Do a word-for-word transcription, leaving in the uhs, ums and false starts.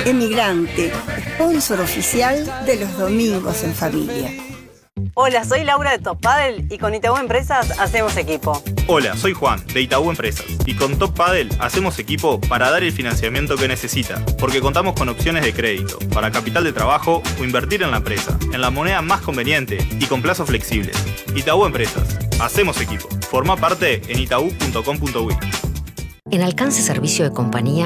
Emigrante, sponsor oficial de los domingos en familia. Hola, soy Laura de Top Padel y con Itaú Empresas hacemos equipo. Hola, soy Juan de Itaú Empresas y con Top Padel hacemos equipo para dar el financiamiento que necesita, porque contamos con opciones de crédito para capital de trabajo o invertir en la empresa, en la moneda más conveniente y con plazos flexibles. Itaú Empresas, hacemos equipo. Forma parte en itaú punto com punto uy. En Alcance Servicio de Compañía